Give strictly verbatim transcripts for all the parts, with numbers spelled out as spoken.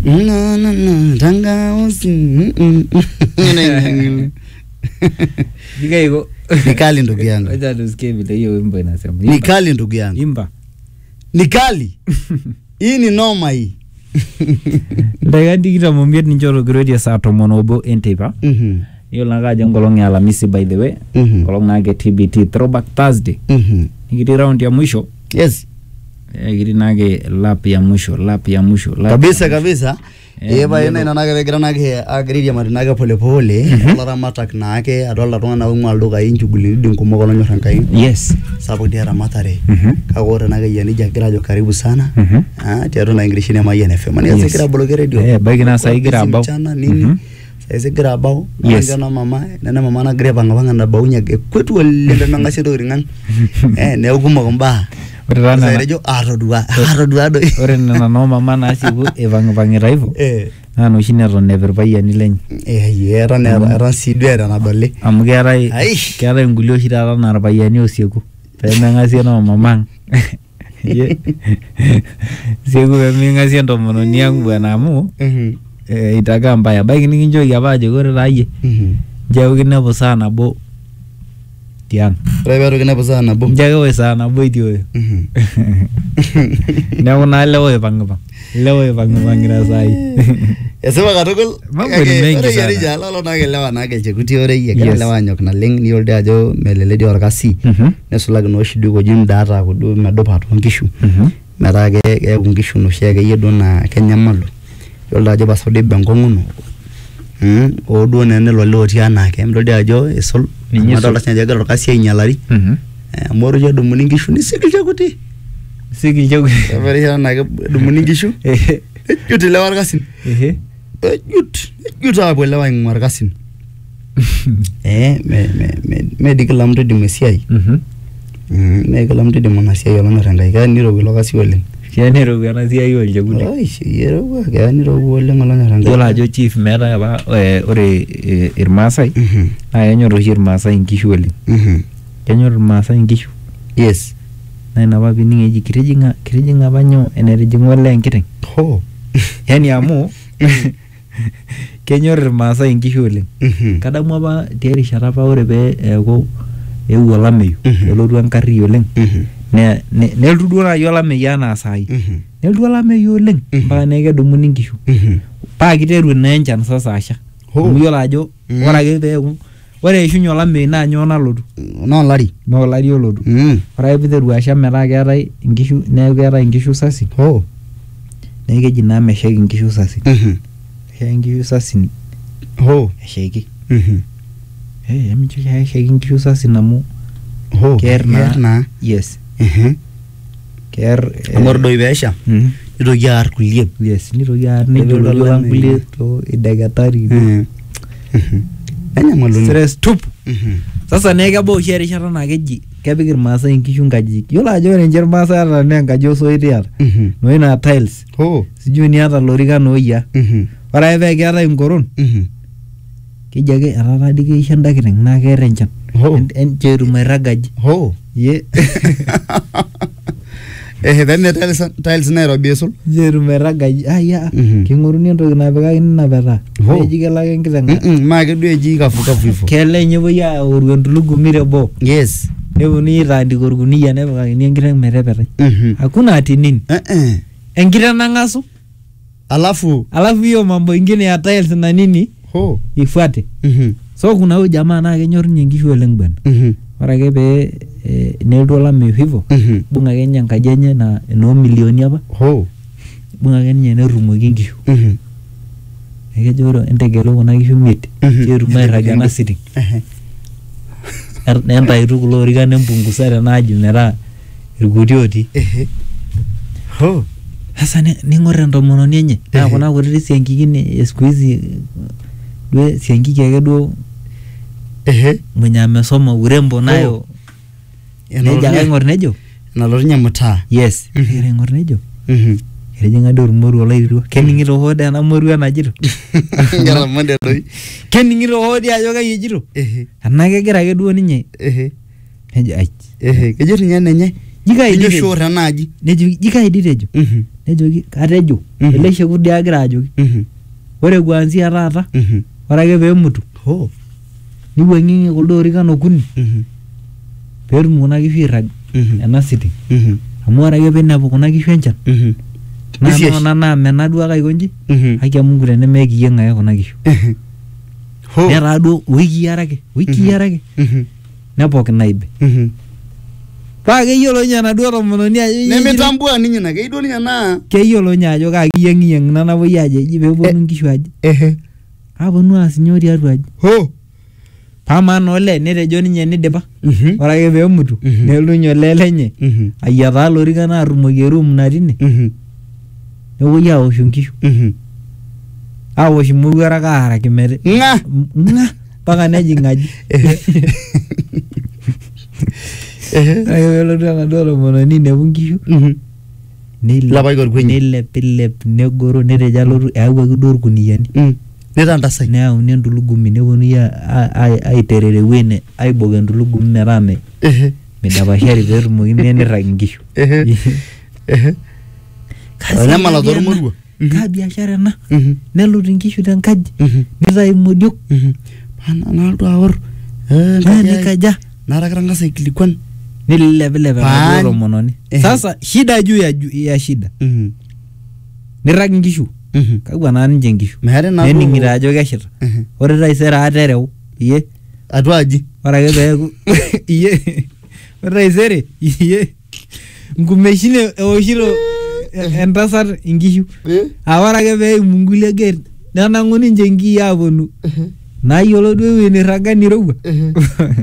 No no no tanga usi. Nikaigo. Nikali ndugu yangu. Acha tusikie vile hiyo wimbo inasema. Nikali ndugu yangu. Imba. Nikali. Hii ni noma hii. Ndagandi kita momiet ninjoro grade saa tomon obo enteba. Mhm. Yo langa jangolong ya Alhamisi by the way. Mhm. Kolong nage T B T Throwback Thursday. Mhm. Nikiti round ya mwisho. Yes. Nikiti nage lap ya mwisho, lap ya mwisho. Lap Kabisa ya kabisa. Eba ina ina nage vegira nage agridi ya marinaga pole pole. Olara matak nage adola tona umwa alduga inchuguli dinkumo kono nyorankai. Yes. Sabu dia ramatare. Mhm. Kagora nage yani jagira jo karibu sana. Mhm. Ah tiaro na English ni ma N F M. Mani Yes. asekira bologe radio. Eh bagina saigira abao. Nini? Mhm. Asekira abao. Yes. Nanga na mama, nana mama na greba ngabanga na baunya ge kwetu wale na ngase ringan. Eh ne uguma gomba. Ore rana. Sairejo arodua, arodua do. Ore nana no mama na sibu evang vangira hivyo. Eh. Nanu shine ron never buy ani lenye. Eh yera ne ran sidu era na dole. Amu kerai Ai. kerai ngulio shirara na bayani osieku. Peme ngasi no mamang. Ye. Siku peme ngasi ndo mono niangu bwana amu. Mhm. Eh itaga mbaya. Bagi ninjo ya baje gore raye. Mhm. Jawu kine bo sana bo. Tian. Rebe ro kina sana bo. Jaga we sana bo idio. Mhm. Na una lewe bangba. Lewe bangba ngira sai. Esema katugul. Mambo ni mengi Ore sana. yari jala lo nage lewa nage chekuti ore ye Yes. lewa nyok na leng ni olde ajo melele di orkasi. Mhm. Nesulag no shidu ko jim data ko do medo pat nkishu. Mhm. Merage ke nkishu no shege yedo na kenyamalu. Yolda ajo basode bengonguno. Mm odo nene lo lo tiana ke mdode ajo esol. Ninyi Madola chanje garo kasi inyalari. Mhm. Eh moro je do muningi shu ni sikil chekuti. Sigi jagu. Bari ya nage do muningi shu. Eh. Yuti lewar kasin. Eh. Yut yut abo lewa ngwar kasin. Eh me me me me diklam de mesiai. Mhm. Mm me diklam de monasiai yolo ngaranga ga ni ro lo kasi welen. Kiani ro gana sia yo jagu. Ai yero wa ga ni ro welen ngolo ngaranga. Yola jo chief mera ba ore irmasai. Mhm. Na yenyo ro irmasai nkishu wele. Mhm. Yenyo irmasai nkishu. Yes. Na ina ba bininge ji kirejinga kirejinga banyo enerejinga wele nkiteng. Ho. Yani amu kenyor irmasai nkishu wele. Mhm. Kadamu apa tiari sharapa ore be eko ewu olameyu. Yolotu enkari oleng. Mhm. Ne neltu duo na yolameyu ana sai. Mhm. Neltu olameyu oleng. Mpaka nekedumuni nkishu. Mhm. Paa kiteru naa enchan sasa asha. Ho. Amu yiolo ajo Mm. ore ake peeku ore eishunye olameyu naa nyoo nalotu? No lari. Naa olari olotu. Mhm. Ore ake piiteru asha metaa keetae inkishu neeku keetae inkishu sasin. Ho. Naa keji naa meshaiki inkishu sasin. Mhm. Meshaiki inkishu sasin Ho. eshaiki. Mhm. Eh emincho eshaiki inkishu sasin amu Ho. keer naa. na. Yes. Mhm. Keer. Amordo ibesha. Mhm. Nitoki aar kulie. Yes. Nitoki aar nejo Nitoki lolo olameyu. kulie to ideketari. Mhm. Mhm. Enyamalu. Stress tupu. Mhm. Sasa nee kebau oshi erishata naa keji kepik irmaasai inkishu nkajijik. Yiolo ajo ore ninche irmaasai ata naa enkaji osoit eeta. Mhm. Noi naa tiles. Ho. Sijui niata lorikan ooyia. Mhm. Ore ake paa keetae inkoron, Mhm. keji ake etaa taadii keisho enda kiteng naa keeta enchan. Ho. Encherum airragaji. Ho. Ye. Eh then the tiles tiles Nairobi esul. Encherum airragaji. Aya. Mhm. King'oruni entoki napikakini ina petaa. Ho. Neji kelo ake enkiteng. Mhm. Ma ke duo eji kafu kafu hivyo. Kelo ninye epuoi aoru entulugumi teboo. Yes. Neponunui aitaandika orkunia nepikakini enkiteng metepetai. Mhm. Hakuna ati nini. Eh eh. Enkiteng nang'asu. Alafu Alafu hiyo mambo ingine ya tiles na nini ho. ifuate. Mhm. So kuna huyu jamaa naa kenyor ninye nkishu oleng bwana. Mhm. Ore ake pee eh, nelotu olameyu hivyo, Mhm. ibung ake ninye enkaji enye na enoo milioni apa, Ho. ibung ake ninye nerumoki nkishu. Mhm. Ekejo ore entegelu kuna kishu miet, Mhm. peetum airrag ena sitting. Eh. Nentaitu kulo orikan nempungusa tenaaji metaa irkuti otii. Eh. Ho. Sasa ning'or entomononi enye. Naa kuna kutiti siankikin e siku hizi duo siankiki ake duo Eh. mwenye amesoma urembo nayo. Neja ake aing'or nejo. Nalotu nye mtaa. Yes. Egira aing'or nejo. Mhm. Etijing'a duo ormoruo olairirua. Kening'ito hoo dii ena moruo enajito. Ngara mande doi. Kening'ito hoo dii ajo kai ejito. Eh. Enaa kegira ake duo ninye. Eh. Nejo ai. Eh. Kejo ninye nenye. Jika Kejo idi. shore enaaji. Nejo jika idi tejo. Mhm. nejoki katejo Mhm. ele sheku dia agira ajoki Mhm. ore kuanzia taata Mhm. ore ake peemutu Oh. niwuang'ie kuldo orikan okuni Mhm. peetum kuna kishu airrag Mhm. ena sitting Mhm. amu ore ake piinepu kuna kishu enchan Mhm. naa Nisiesh. nona naa mena duo ake aiko inji Mhm. haki ya Mungu tenemekiyieng ake kuna kishu Mhm. Oh. netaa duo wikii are ake wikii Mhm. are ake Mhm. nepok naibe Mhm. paa keyiolo ninye enaduo tomononi ajo Nemitambua ninye na keyiolo ninye naa. keyiolo ninye ajo kaa kiyieng'iyieng nanapoi ajo eji peeponu nkishu aji Ehe. aaponu aas nyoo tiatua aji Oh. paamaa naa olee netejo ninye nidipa Mhm. ore ake peemutu Mhm. nelotu ninye olee lenye Mhm. ayiataa lorikan aarrumoki eruum natii ine Mhm. nepuoi aoshu nkishu Mhm. awosh imowuarak aaraki mete Ng'a. ng'a mpaka nejing aji Ehe. Ehe. ore ake peelotu enaduo tomononi inepu nkishu Mhm. neilep Lapaki orkwenyi. neilepilep negoro netejo alotu eyawuaki duo irkuniyiani Mhm. Nitandasai. neyauni entulugumi neponunui a- a- a- aiterere ewuei ne aibok entulugumi metaa me Ehe. midapashari peetumokini nirrag inkishu Ehe. Ehe. Kazi Wanyamal ena, atormorua. kaa biashara ena Mhm. nelut inkishu tenkaji Mhm. nitayu modiok Mhm. Pana naaltu aorr. Eh, naa nkaji ai. nikaja Nara kitang'asa aikilikuan. nilepilep Paany. enaduo tomononi Ehe. sasa shida juu ya ju- ya shida Mhm. nirrag inkishu Mhm. kakwa naa ninche inkishu Meeta nabo. nening'ito ajo keshita Ehe. ore taisere ate ereu iye Atua aji. ore ake peeku iye ore taisere iye nkumeshin ewoshito e- entasat inkishu Eh. aa ore ake peeimu nkulie gate nenang'u ninche nkiyie aaponu Ehe. naayiolo duo ewuei nirraga nirowua Ehe.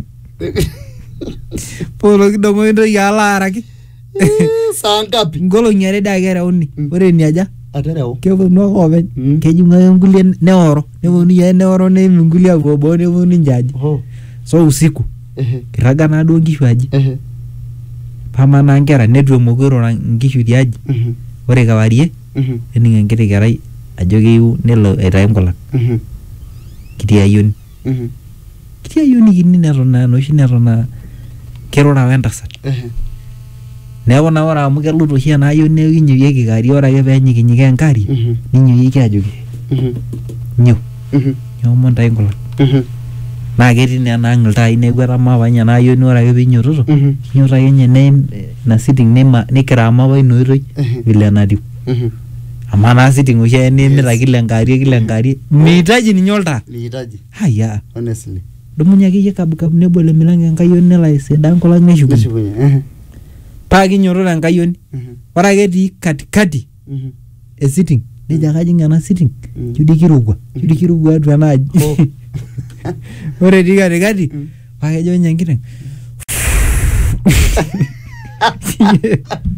poolo kidogo intoki alo aaraki Saa ngapi? nkolong'i are dii ake ereuni Mm. ore eniaja Atereu. keponu ake oopeny Mm. kejing'u ake nkulie neoro neponu ake neoro neim nkulie apuo boo neponu ninche aji Oh. so usiku Ehe. kirraga naaduo nkishu aji Ehe. pama naa nkera netu emoku airura nkishu tiaji Mhm. ore kewarie Mhm. nening enkiti kerai ajo keyieu nelo aitayu nkulak Mhm. kiti ayioni Mhm. kiti ayioni kini neton aa enoshi neton aa kirura wentasat Ehe. neeku naa ore amu kelut oshi ena ayioni neeku kinyoyieki kaarie ore ake peenyikinyiki enkarie Mhm. ninyoyieki ajoki Mhm. nyoo Mhm. nyoomon ntayu nkulak Mhm. naa ketii naa enaang' iltaai neeku etamaa apa ninye ena ayioni ore ake piinyototo Mhm. kinyot ake ninye neim eh, ina sitting neima nikiraama apa ina oitoi Ehe. vile enatiu Mhm. amaa naa sitting oshi ake niimita Yes. kila enkarie kila enkarie mihitaji ninye oltaa Nihitaji. haya Honestly. dumunye akeyie kabukab nebol emilango enkayioni nelo aisidaa nkulak neshukunye Neshukunye. Ehe. paa kinyototo enkayioni Mhm. ore ake etii katikati Mhm. e sitting nejo kajing ena sitting Mm. judi kirowua judi kirowua atua ena aji Oh. ore etii katikati Mm. paa kejo ninye enkiteng